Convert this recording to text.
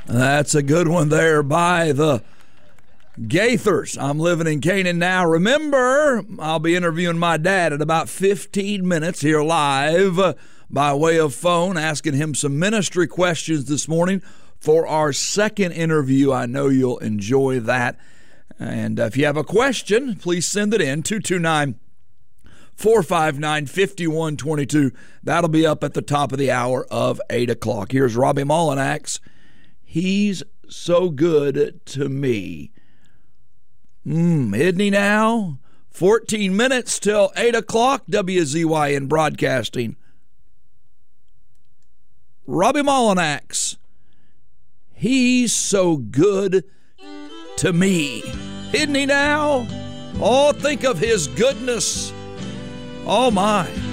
That's a good one there by the Gaithers. I'm living in Canaan now. Remember, I'll be interviewing my dad in about 15 minutes here live by way of phone, asking him some ministry questions this morning for our second interview. I know you'll enjoy that. And if you have a question, please send it in, 229-459-5122. That'll be up at the top of the hour of 8 o'clock. Here's Robbie Mullinax. He's so good to me. Isn't he now? 14 minutes till 8 o'clock, WZYN Broadcasting. Robbie Mullinax. He's so good to me. Isn't he now? Oh, think of his goodness. Oh, my.